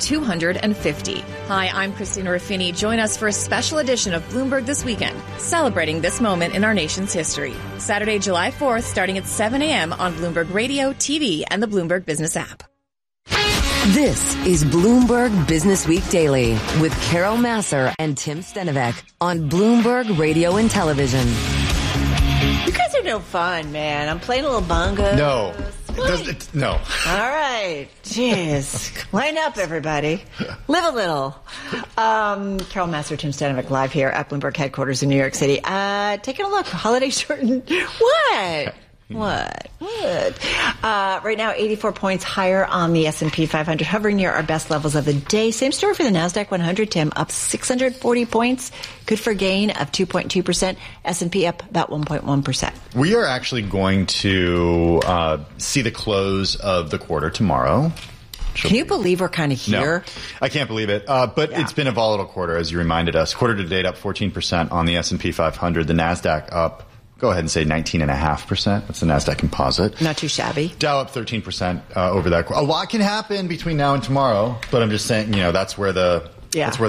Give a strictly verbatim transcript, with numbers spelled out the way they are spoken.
two hundred fifty. Hi, I'm Christina Ruffini. Join us for a special edition of Bloomberg This Weekend, celebrating this moment in our nation's history. Saturday, July fourth, starting at seven a.m. on Bloomberg Radio, T V, and the Bloomberg Business app. This is Bloomberg Business Week Daily with Carol Massar and Tim Stenovec on Bloomberg Radio and Television. You guys are no fun, man. I'm playing a little bongo. No. It does, it, no. All right. Jeez. Line up, everybody. Live a little. Um, Carol Massar, Tim Stenovec, live here at Bloomberg headquarters in New York City. Uh, taking a look. Holiday shortened. What? What? What? Uh, right now, eighty-four points higher on the S and P five hundred, hovering near our best levels of the day. Same story for the NASDAQ one hundred, Tim, up six hundred forty points. Good for a gain of two point two percent. S and P up about one point one percent. We are actually going to uh, see the close of the quarter tomorrow. Can you believe we're kind of here? No, I can't believe it. Uh, but yeah. It's been a volatile quarter, as you reminded us. Quarter to date up fourteen percent on the S and P five hundred. The NASDAQ up, go ahead and say nineteen point five percent. That's the NASDAQ composite. Not too shabby. Dow up thirteen percent uh, over that. A lot can happen between now and tomorrow, but I'm just saying, you know, that's where the, yeah. that's where